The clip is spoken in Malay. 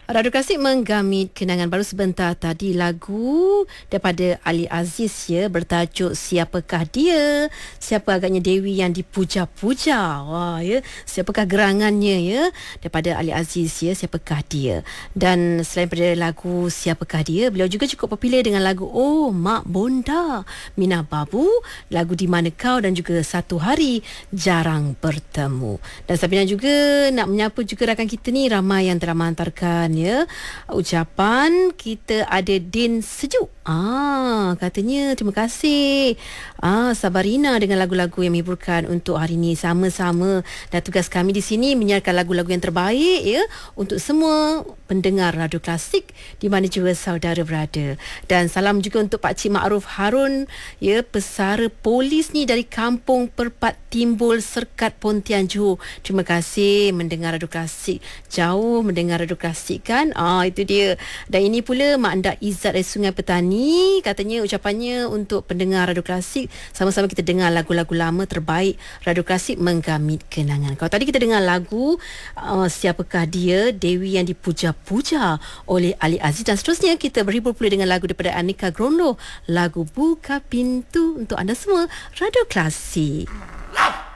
Radio Klasik menggamit kenangan baru sebentar tadi lagu daripada Ali Aziz ya, bertajuk Siapakah Dia? Siapa agaknya Dewi yang dipuja-puja? Wah ya, siapakah gerangannya ya? Daripada Ali Aziz ya, Siapakah Dia? Dan selain pada lagu Siapakah Dia, beliau juga cukup popular dengan lagu Oh Mak Bonda, Minah Babu, lagu Di Mana Kau dan juga Satu Hari Jarang Bertemu. Dan Sabina juga nak menyapa juga rakan kita ni, ramai yang telah menghantarkan ya ucapan. Kita ada Din Sejuk, katanya terima kasih Sabarina dengan lagu-lagu yang menghiburkan untuk hari ini. Sama-sama, dan tugas kami di sini menyiarkan lagu-lagu yang terbaik ya untuk semua pendengar Radio Klasik di mana juga saudara berada. Dan salam juga untuk Pak Cik Ma'ruf Harun ya, pesara polis ni dari Kampung Perpat Timbul, Serkat, Pontian, Johor. Terima kasih mendengar Radio Klasik, jauh mendengar Radio Klasik kan. Itu dia. Dan ini pula Mak Ndak Izzat dari Sungai Petani, katanya ucapannya untuk pendengar Radio Klasik, sama-sama kita dengar lagu-lagu lama terbaik Radio Klasik menggamit kenangan. Kalau tadi kita dengar lagu Siapakah Dia, Dewi yang dipuja-puja oleh Ali Aziz, dan seterusnya kita berhibur pula dengan lagu daripada Anika Grondo, lagu Buka Pintu untuk anda semua Radio Klasik.